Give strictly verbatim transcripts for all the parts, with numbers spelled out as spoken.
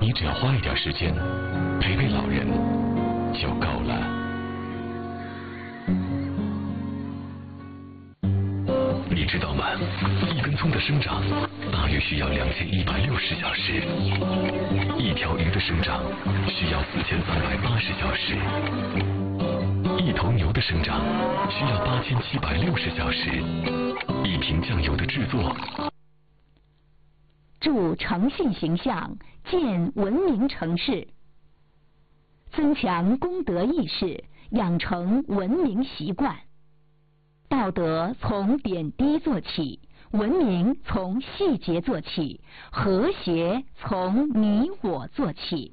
你只要花一点时间陪陪老人就够了。你知道吗？一根葱的生长大约需要两千一百六十小时，一条鱼的生长需要四千三百八十小时，一头牛的生长需要八千七百六十小时，一瓶酱油的制作。 助诚信形象，建文明城市，增强公德意识，养成文明习惯。道德从点滴做起，文明从细节做起，和谐从你我做起。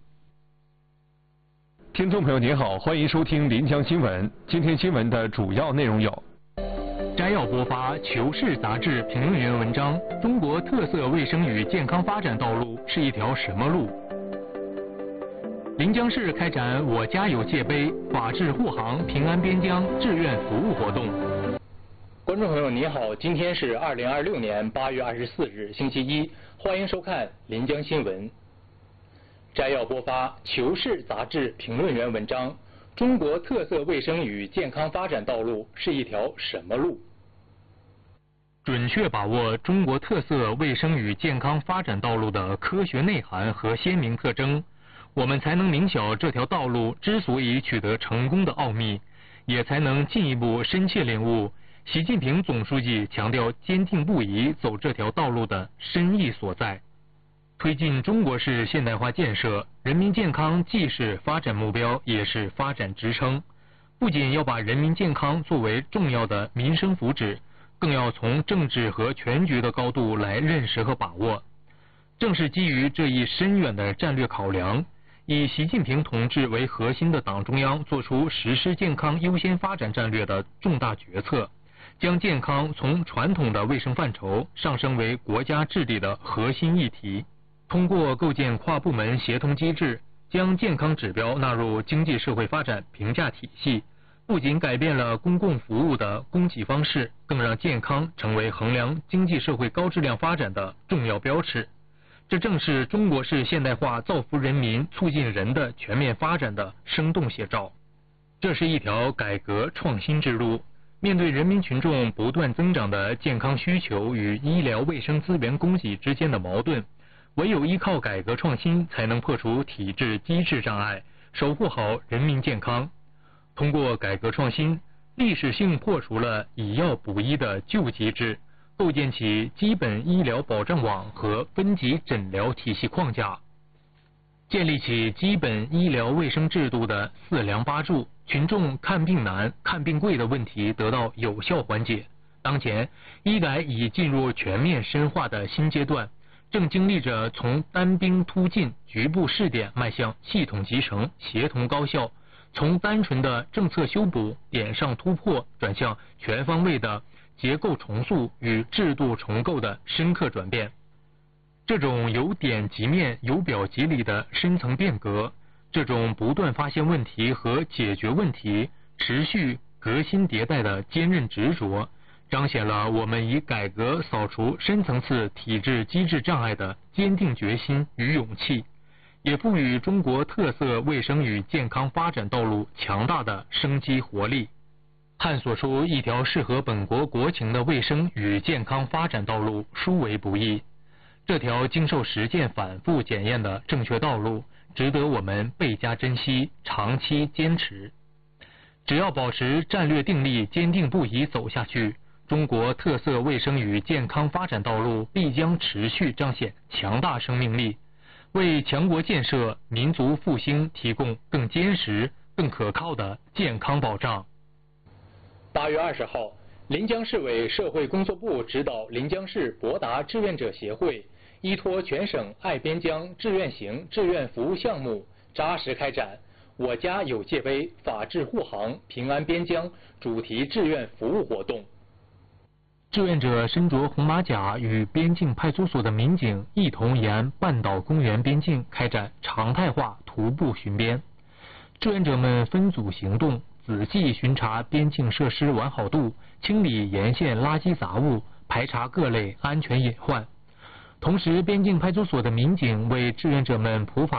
听众朋友您好，欢迎收听临江新闻。今天新闻的主要内容有： 摘要播发《求是》杂志评论员文章：中国特色卫生与健康发展道路是一条什么路？临江市开展“我家有戒杯”法治护航、平安边疆志愿服务活动。观众朋友您好，今天是二零二六年八月二十四日星期一，欢迎收看临江新闻。摘要播发《求是》杂志评论员文章：中国特色卫生与健康发展道路是一条什么路？准确把握中国特色卫生与健康发展道路的科学内涵和鲜明特征，我们才能明晓这条道路之所以取得成功的奥秘，也才能进一步深切领悟习近平总书记强调坚定不移走这条道路的深意所在。推进中国式现代化建设，人民健康既是发展目标，也是发展支撑。不仅要把人民健康作为重要的民生福祉，更要从政治和全局的高度来认识和把握。正是基于这一深远的战略考量，以习近平同志为核心的党中央作出实施健康优先发展战略的重大决策，将健康从传统的卫生范畴上升为国家治理的核心议题。通过构建跨部门协同机制，将健康指标纳入经济社会发展评价体系，不仅改变了公共服务的供给方式，更让健康成为衡量经济社会高质量发展的重要标尺。这正是中国式现代化造福人民、促进人的全面发展的生动写照。这是一条改革创新之路。面对人民群众不断增长的健康需求与医疗卫生资源供给之间的矛盾，唯有依靠改革创新，才能破除体制机制障碍，守护好人民健康。通过改革创新，历史性破除了以药补医的旧机制，构建起基本医疗保障网和分级诊疗体系框架，建立起基本医疗卫生制度的四梁八柱，群众看病难、看病贵的问题得到有效缓解。当前，医改已进入全面深化的新阶段，正经历着从单兵突进、局部试点迈向系统集成、协同高效，从单纯的政策修补、点上突破，转向全方位的结构重塑与制度重构的深刻转变。这种由点及面、由表及里的深层变革，这种不断发现问题和解决问题、持续革新迭代的坚韧执着，彰显了我们以改革扫除深层次体制机制障碍的坚定决心与勇气，也赋予中国特色卫生与健康发展道路强大的生机活力，探索出一条适合本国国情的卫生与健康发展道路殊为不易。这条经受实践反复检验的正确道路，值得我们倍加珍惜，长期坚持。只要保持战略定力，坚定不移走下去，中国特色卫生与健康发展道路必将持续彰显强大生命力，为强国建设、民族复兴提供更坚实、更可靠的健康保障。八月二十号，临江市委社会工作部指导临江市博达志愿者协会，依托全省爱边疆志愿型志愿服务项目，扎实开展“我家有戒杯”法治护航、平安边疆主题志愿服务活动。志愿者身着红马甲，与边境派出所的民警一同沿半岛公园边境开展常态化徒步巡边。志愿者们分组行动，仔细巡查边境设施完好度，清理沿线垃圾杂物，排查各类安全隐患。同时，边境派出所的民警为志愿者们普法